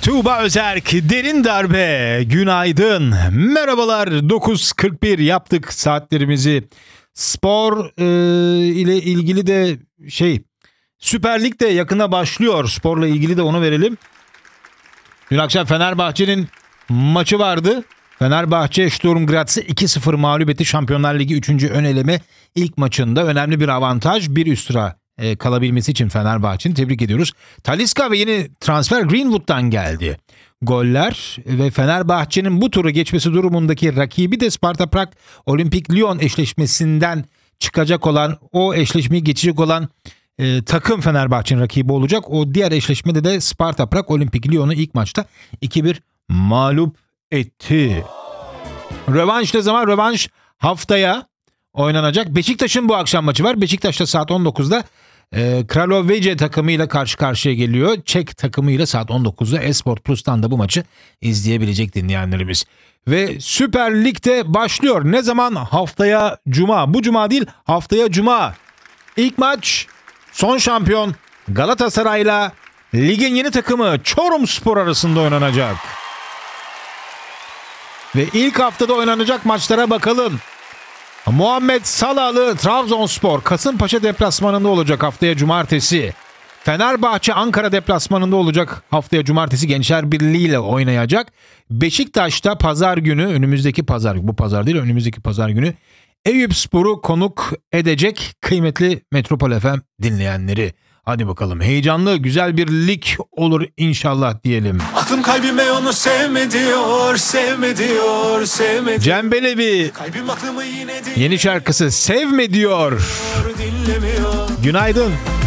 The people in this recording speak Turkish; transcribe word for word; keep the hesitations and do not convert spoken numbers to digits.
Tuğba Özerk, derin darbe, günaydın, merhabalar. Dokuz kırk bir yaptık saatlerimizi. Spor e, ile ilgili de şey, Süper Lig de yakına başlıyor. Sporla ilgili de onu verelim. Dün akşam Fenerbahçe'nin maçı vardı. Fenerbahçe Sturm Graz'ı iki sıfır mağlup etti. Şampiyonlar Ligi üçüncü ön eleme ilk maçında önemli bir avantaj. Bir üst sıra e, kalabilmesi için Fenerbahçe'ni tebrik ediyoruz. Talisca ve yeni transfer Greenwood'dan geldi. Goller ve Fenerbahçe'nin bu turu geçmesi durumundaki rakibi de Sparta Prag Olimpik Lyon eşleşmesinden çıkacak olan, o eşleşmeyi geçecek olan e, takım Fenerbahçe'nin rakibi olacak. O diğer eşleşmede de Sparta Prag Olimpik Lyon'u ilk maçta iki bir mağlup etti. Rövanş ne zaman? Rövanş haftaya oynanacak. Beşiktaş'ın bu akşam maçı var. Beşiktaş'ta saat on dokuzda e, Kralovice takımıyla karşı karşıya geliyor. Çek takımıyla saat on dokuzda Esport Plus'tan da bu maçı izleyebilecek dinleyenlerimiz. Ve Süper Lig'de başlıyor. Ne zaman? Haftaya Cuma. Bu Cuma değil, haftaya Cuma. İlk maç son şampiyon Galatasaray'la ligin yeni takımı Çorumspor arasında oynanacak. Ve ilk haftada oynanacak maçlara bakalım. Muhammed Salahlı Trabzonspor Kasımpaşa deplasmanında olacak haftaya cumartesi. Fenerbahçe Ankara deplasmanında olacak haftaya cumartesi, Gençler Birliği ile oynayacak. Beşiktaş'ta pazar günü, önümüzdeki pazar, bu pazar değil önümüzdeki pazar günü Eyüpspor'u konuk edecek kıymetli Metropol F M dinleyenleri. Hadi bakalım, heyecanlı güzel bir lig olur inşallah diyelim. Aklım kalbime onu sevme diyor, sevme diyor, sevme diyor. Cem Belevi Kalbim aklımı yine yeni şarkısı Sevme diyor. dinlemiyor. Günaydın.